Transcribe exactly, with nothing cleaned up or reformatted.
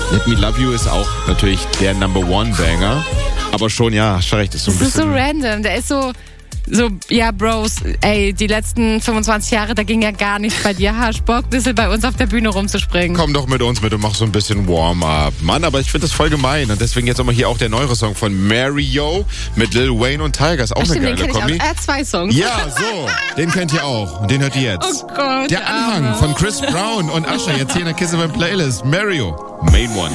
Let Me Love You ist auch natürlich der Number One Banger. Aber schon, ja, hast recht. Ist so ein das ist bisschen so random. Der ist so, so, ja, Bros, ey, die letzten fünfundzwanzig Jahre, da ging ja gar nichts bei dir. Hast Bock, ein bisschen bei uns auf der Bühne rumzuspringen? Komm doch mit uns mit und mach so ein bisschen Warm-up. Mann, aber ich finde das voll gemein. Und deswegen jetzt auch mal hier auch der neuere Song von Mario mit Lil Wayne und Tiger. Ist auch Ach, eine stimmt, geile den kenn Kombi. ich auch. Er hat zwei Songs. Ja, so. Den kennt ihr auch. Und den hört ihr jetzt. Oh Gott. Der Anhang von Chris Brown und Usher. Jetzt hier in der Kiss F M Playlist. Mario. Main One.